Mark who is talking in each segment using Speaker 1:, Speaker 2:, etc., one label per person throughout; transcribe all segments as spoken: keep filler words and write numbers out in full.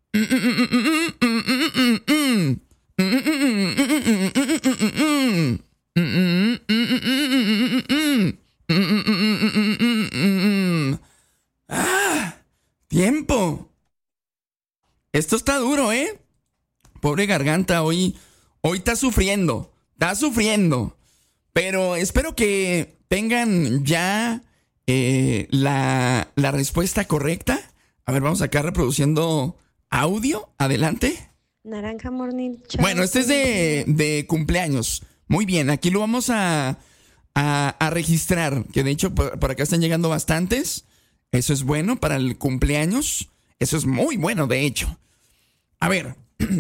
Speaker 1: ¡Ah! ¡Tiempo! Esto está duro, ¿eh? Pobre garganta, hoy, hoy está sufriendo. Está sufriendo. Pero espero que tengan ya eh, la, la respuesta correcta. A ver, vamos acá reproduciendo audio. Adelante.
Speaker 2: Naranja Morning Show.
Speaker 1: Bueno, este es de, de cumpleaños. Muy bien, aquí lo vamos a, a, a registrar. Que de hecho por, por acá están llegando bastantes. Eso es bueno para el cumpleaños. Eso es muy bueno, de hecho. A ver.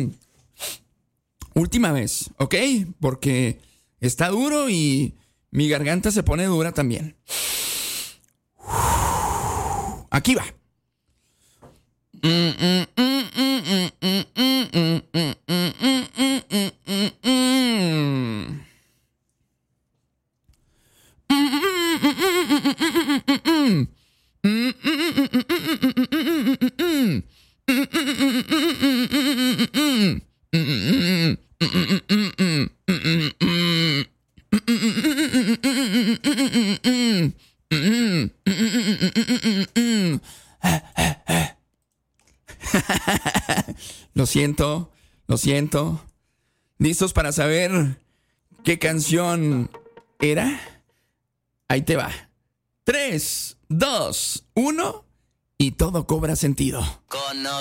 Speaker 1: Última vez, ¿ok? Porque está duro y mi garganta se pone dura también. Aquí va. Lo siento, lo siento. ¿Listos para saber qué canción era? Ahí te va. Tres, dos, uno y todo cobra sentido.